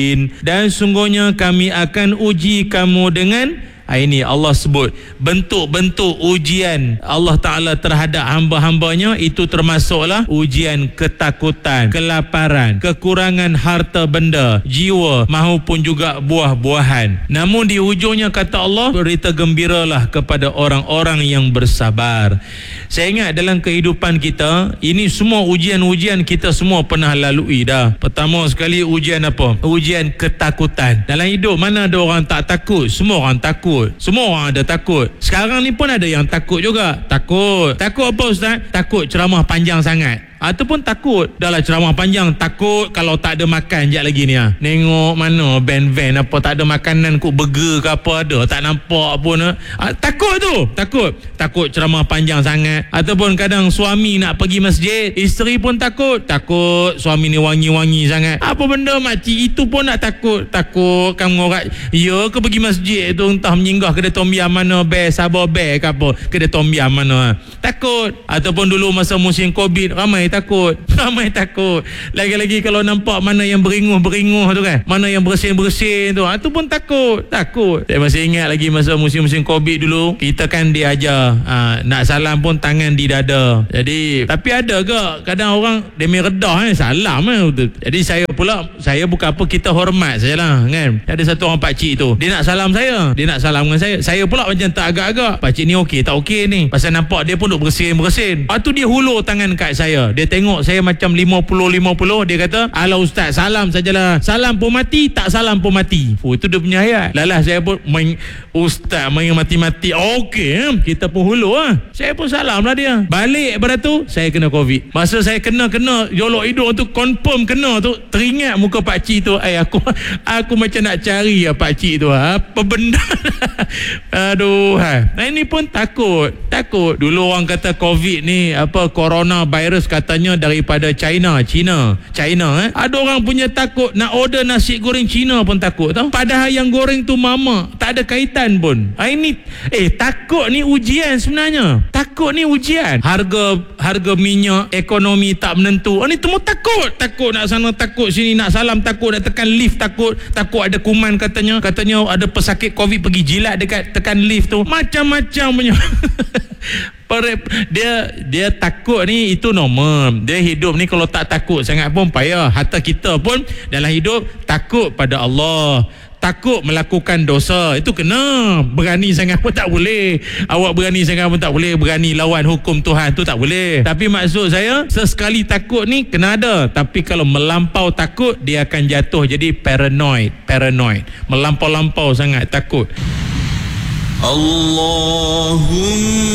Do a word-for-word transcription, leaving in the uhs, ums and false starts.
Dan sungguhnya kami akan uji kamu dengan, ini Allah sebut bentuk-bentuk ujian Allah Ta'ala terhadap hamba-hambanya. Itu termasuklah ujian ketakutan, kelaparan, kekurangan harta benda, jiwa maupun juga buah-buahan. Namun di hujungnya kata Allah, berita gembiralah kepada orang-orang yang bersabar. Saya ingat dalam kehidupan kita, ini semua ujian-ujian kita semua pernah lalui dah. Pertama sekali ujian apa? Ujian ketakutan. Dalam hidup mana ada orang tak takut? Semua orang takut. Semua orang ada takut. Sekarang ni pun ada yang takut juga. Takut. Takut apa Ustaz? Takut ceramah panjang sangat. Ataupun takut dalam ceramah panjang, takut kalau tak ada makan sekejap lagi ni ha. Nengok mana van-van apa tak ada makanan, kok burger ke apa ada tak nampak pun ha. Ha, takut tu. Takut. Takut ceramah panjang sangat. Ataupun kadang suami nak pergi masjid, isteri pun takut. Takut suami ni wangi-wangi sangat. Apa benda makcik itu pun nak takut. Takut kamu orang ya ke pergi masjid tu entah menyinggah kedai tombiam mana, bear sabar bear ke apa, kedai tombiam mana ha. Takut. Ataupun dulu masa musim Covid, ramai takut. Ramai takut. Lagi-lagi kalau nampak mana yang beringuh-beringuh tu kan, mana yang bersin-bersin tu, ha, tu pun takut. Takut. Saya masih ingat lagi masa musim-musim Covid dulu, kita kan diajar ha, nak salam pun tangan di dada. Jadi tapi ada ke kadang orang demi redah eh, salam eh. Jadi saya pula, saya bukan apa, kita hormat sajalah kan. Ada satu orang pakcik tu, dia nak salam saya, dia nak salam dengan saya. Saya pula macam tak agak-agak, pakcik ni okey tak okey ni, pasal nampak dia pun duk bersin-bersin. Lepas tu dia hulur tangan kat saya. Dia tengok saya macam lima puluh lima puluh, dia kata, "Alah ustaz, salam sajalah. Salam pun mati, tak salam pun mati." Oh, itu dia punya ayat. Lalah saya pun main ustaz main mati-mati. Okey, eh? Kita pun hulur ah. Saya pun salam lah dia. Balik pada tu saya kena Covid. Masa saya kena-kena jolok hidung tu, confirm kena tu, teringat muka pak cik tu. Ai aku aku macam nak cari ya pak cik tu. Apa benda? Aduh, ha. Nah, ini pun takut. Takut. Dulu orang kata Covid ni apa, corona virus katanya daripada China, China, China eh. Ada orang punya takut nak order nasi goreng Cina pun takut tau. Padahal yang goreng tu mama, tak ada kaitan pun. Ha, ini eh takut ni ujian sebenarnya. Takut ni ujian. Harga harga minyak, ekonomi tak menentu. Ini semua takut. Takut nak sana, takut sini, nak salam takut, nak tekan lift takut, takut ada kuman katanya. Katanya ada pesakit Covid pergi jilat dekat tekan lift tu. Macam-macam punya. Dia dia takut ni itu normal. Dia hidup ni kalau tak takut sangat pun payah. Hatta kita pun dalam hidup takut pada Allah, takut melakukan dosa, itu kena. Berani sangat pun tak boleh. Awak berani sangat pun tak boleh. Berani lawan hukum Tuhan tu tak boleh. Tapi maksud saya, sesekali takut ni kena ada. Tapi kalau melampau takut, dia akan jatuh jadi paranoid. Paranoid. Melampau-lampau sangat takut. Allahumma